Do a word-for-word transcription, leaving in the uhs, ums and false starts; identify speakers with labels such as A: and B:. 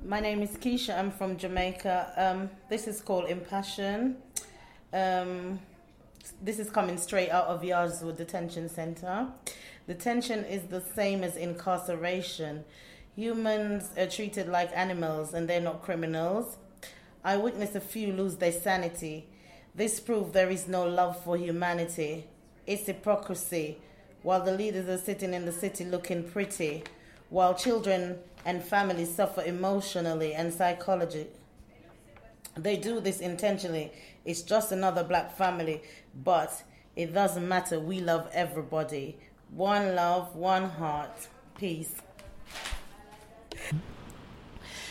A: My name is Keisha. I'm from Jamaica. Um, this is called Impassion. Um, this is coming straight out of Yarswood Detention Center. Detention is the same as incarceration. Humans are treated like animals and they're not criminals. I witnessed a few lose their sanity. This proves there is no love for humanity. It's hypocrisy. While the leaders are sitting in the city looking pretty, while children and families suffer emotionally and psychologically. They do this intentionally. It's just another black family, but it doesn't matter. We love everybody. One love, one heart. Peace.